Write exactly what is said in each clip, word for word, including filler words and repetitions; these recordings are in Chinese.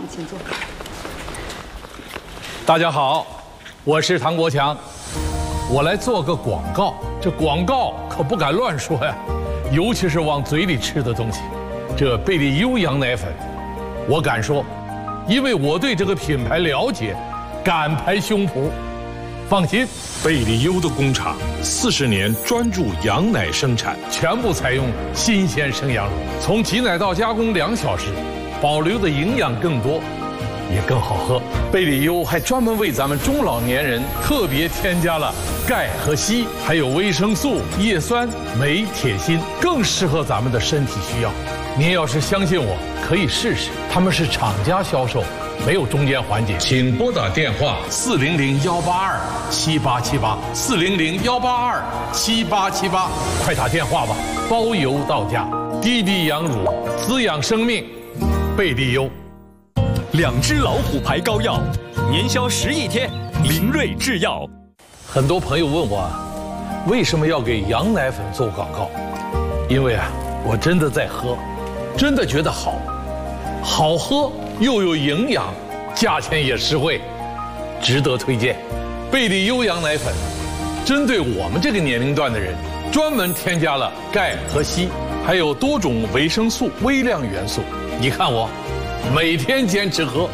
请坐。 大家好，我是唐国强，我来做个广告。这广告可不敢乱说呀，尤其是往嘴里吃的东西。这贝利优羊奶粉，我敢说，因为我对这个品牌了解，敢拍胸脯。放心， 贝利优的工厂四十年专注羊奶生产， 全部采用新鲜生羊乳，从挤奶到加工两小时，保留的营养更多，也更好喝。贝利优还专门为咱们中老年人特别添加了钙和硒，还有维生素、叶酸、镁、铁、锌，更适合咱们的身体需要。您要是相信我，可以试试。他们是厂家销售，没有中间环节。请拨打电话四零零幺八二七八七八四零零幺八二七八七八，快打电话吧，包邮到家。滴滴羊乳，滋养生命，贝利优。 两只老虎牌膏药，年销十亿天，林瑞制药。 很多朋友问我，为什么要给羊奶粉做广告？因为啊，我真的在喝，真的觉得好，好喝又有营养，价钱也实惠，值得推荐。贝利优羊奶粉，针对我们这个年龄段的人，专门添加了钙和硒，还有多种维生素、微量元素。你看我，每天坚持喝。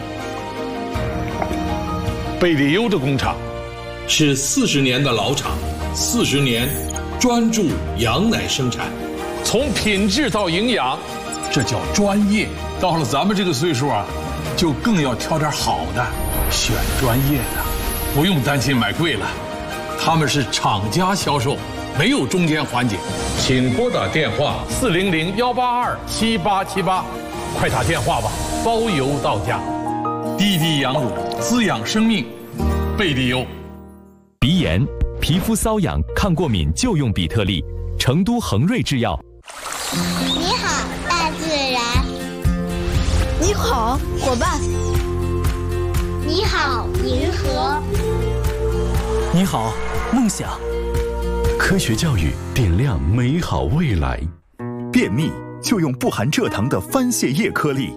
贝利优的工厂是四十年的老厂，四十年专注羊奶生产，从品质到营养，这叫专业。到了咱们这个岁数啊，就更要挑点好的，选专业的，不用担心买贵了。他们是厂家销售，没有中间环节。请拨打电话四零零幺八二七八七八，快打电话吧，包邮到家。滴滴羊乳，滋养生命，贝利优。 鼻炎、皮肤瘙痒、抗过敏就用比特利，成都恒瑞制药。 你好，大自然。 你好，伙伴。 你好，银河。 你好，梦想。 科学教育点亮美好未来。 便秘就用不含蔗糖的番泻叶颗粒。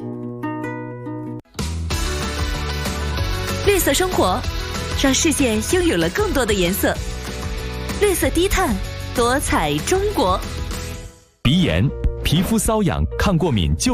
绿色生活，让世界拥有了更多的颜色。绿色低碳，多彩中国。 鼻炎、皮肤瘙痒、抗过敏就